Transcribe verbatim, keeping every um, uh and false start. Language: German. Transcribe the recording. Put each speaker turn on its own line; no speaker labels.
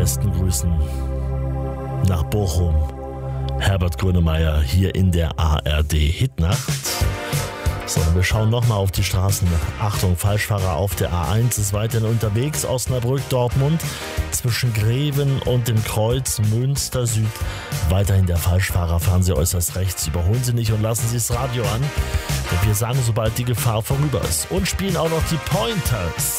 besten Grüßen nach Bochum. Herbert Grönemeyer hier in der A R D Hitnacht. So, wir schauen nochmal auf die Straßen. Achtung, Falschfahrer auf der A eins ist weiterhin unterwegs. Osnabrück, Dortmund, zwischen Greven und dem Kreuz Münster Süd. Weiterhin der Falschfahrer, fahren Sie äußerst rechts. Überholen Sie nicht und lassen Sie das Radio an. Denn wir sagen, sobald die Gefahr vorüber ist. Und spielen auch noch die Pointers.